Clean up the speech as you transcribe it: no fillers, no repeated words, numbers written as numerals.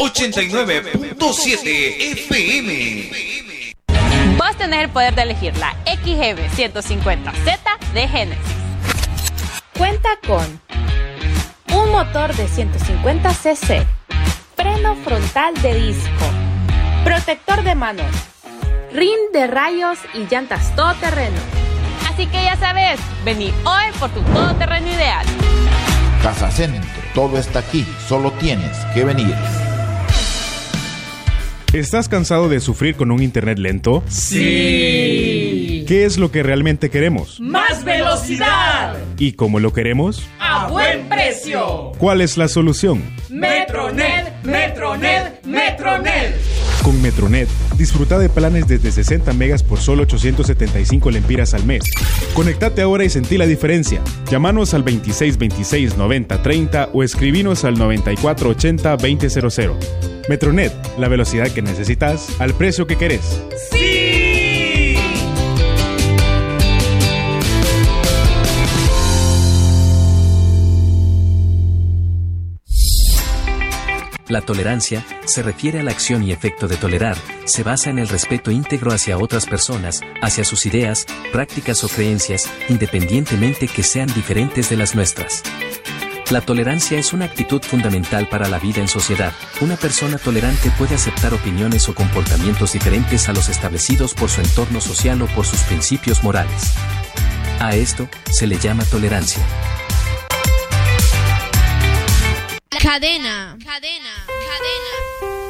89.7 FM. Vos tenés el poder de elegir la XGB 150Z de Genesis. Cuenta con un motor de 150 cc, freno frontal de disco, protector de manos, rin de rayos y llantas todoterreno. Así que ya sabes, vení hoy por tu todoterreno ideal. Casa Centro, todo está aquí, solo tienes que venir. ¿Estás cansado de sufrir con un internet lento? ¡Sí! ¿Qué es lo que realmente queremos? ¡Más velocidad! ¿Y cómo lo queremos? ¡A buen precio! ¿Cuál es la solución? Metronet, Metronet, Metronet. Con Metronet, disfruta de planes desde 60 megas por solo 875 lempiras al mes. Conectate ahora y sentí la diferencia. Llámanos al 2626 90 30 o escribinos al 9480 2000. Metronet, la velocidad que necesitas al precio que querés. ¡Sí! La tolerancia se refiere a la acción y efecto de tolerar. Se basa en el respeto íntegro hacia otras personas, hacia sus ideas, prácticas o creencias, independientemente que sean diferentes de las nuestras. La tolerancia es una actitud fundamental para la vida en sociedad. Una persona tolerante puede aceptar opiniones o comportamientos diferentes a los establecidos por su entorno social o por sus principios morales. A esto se le llama tolerancia. Cadena.